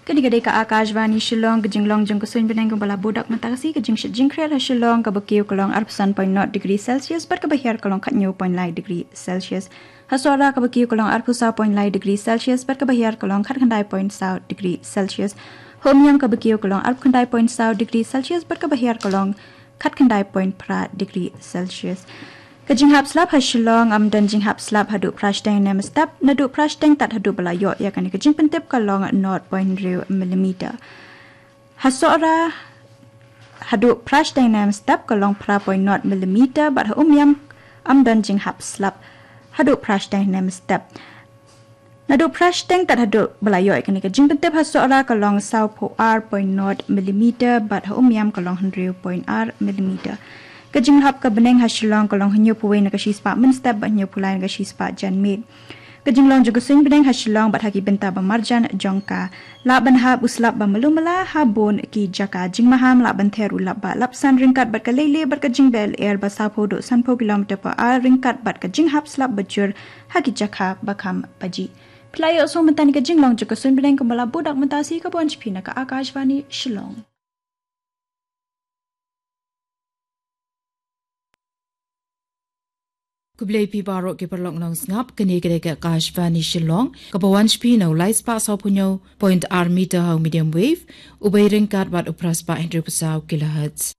Kadi ka Akashvani Shillong kajing long jung kusuin benang bala budak matasi kajing shijing krel Shillong ka bakiu kalong 0.0 degree Celsius bar ka bahir kalong katnyo 0.9 degree Celsius. Hasora ka bakiu kalong 0.9 degree Celsius bar ka bahir kalong khatkhandai 0.0 degree Celsius. Homyam ka bakiu kalong 0.0 degree Celsius bar ka bahir kalong khatkhandai 0.0 degree Celsius. Kajing hap slap Shillong dan jing hap slap hadu prash tang nem step nadu prash tang tat hadu bala yo ya kan kajing pentip kalong 0.0 mm. Hasora hadu prash tang nem step kalong 0.0 mm bat umyam dan jing hap slap hadu prash tang nem step nadu prash tang tat hadu bala yo ya kan kajing pentip hasora kalong 0.0 mm bat umyam kalong 100.r mm. Kajing hap ka beneng Shillong kalong hanyo puwe na kashi spa menstep banyo pulai na kashi spa janmid. Kajing long juga sing beneng Shillong bat haki benta ba marjan jongka. La ban hap uslap ba malumala habon ki jaka jing maham la ban theru lap ba lapsan ringkat bat ka lele bat kajing bel air ba sapo do sanpo kilometer per hour ringkat bat kajing hap slap bajur haki jaka bakam paji. Pelayo so mentani kajing long juga sing beneng kembala budak mentasi ka bonch pina ka Akashvani Shillong. Kublai pi barok ke perlok nang ngap kene ke Akashvani Shillong kapawan spi no light spa so punyo point r meter how medium wave ubay ringkat bat upras pa 100 kilohertz.